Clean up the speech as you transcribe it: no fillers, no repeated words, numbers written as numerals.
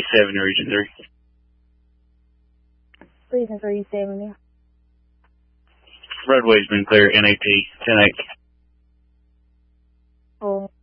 7 Region 3. Region 3, 70. Roadway's been clear, NAT 10-8. Oh.